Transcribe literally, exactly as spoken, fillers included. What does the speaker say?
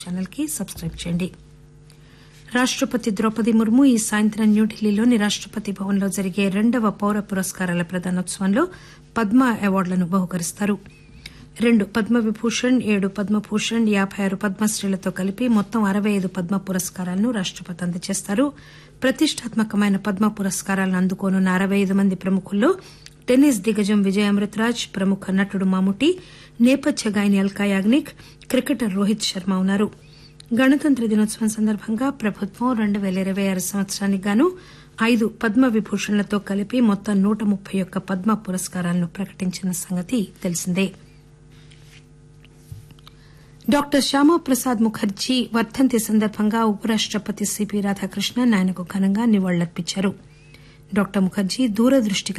Channel కి subscribe చేయండి. రాష్టపతి ద్రౌపది ముర్ము ఈ సాయంత్రం న్యూఢిల్లీలోని రాష్టపతి భవన్ లో జరిగే రెండవ పౌర పురస్కారాల ప్రదానోత్సవంలో పద్మ అవార్డులను బహూకరిస్తారు. రెండు పద్మవిభూషణ్, ఏడు పద్మభూషణ్, యాబై ఆరు పద్మశ్రీలతో కలిపి మొత్తం అరవై ఐదు పద్మ పురస్కారాలను రాష్టపతి అందజేస్తారు. ప్రతిష్టాత్మకమైన పద్మ పురస్కారాలను అందుకోనున్న అరవై ఐదు మంది ప్రముఖుల్లో టెన్నిస్ దిగ్గజం విజయ్ అమృతరాజ్, ప్రముఖ నటుడు మమ్ముటి, నేపథ్య గాయని అల్కా యాగ్నిక్, క్రికెటర్ రోహిత్ శర్మ ఉన్నారు. గణతంత్ర దినోత్సవం సందర్భంగా ప్రభుత్వం రెండు పేల ఇరవై ఆరు సంవత్సరానికి గాను ఐదు పద్మ విభూషణ్లతో కలిపి మొత్తం నూట ముప్పై ఒక్క పద్మ పురస్కారాలను ప్రకటించిన సంగతి తెలిసిందే. డాక్టర్ శ్యామాప్రసాద్ ముఖర్జీ వర్దంతి సందర్భంగా ఉపరాష్టపతి సిపి రాధాకృష్ణన్ ఆయనకు ఘనంగా నివాళులర్పించారు. డాక్టర్ ముఖర్జీ దూరదృష్టి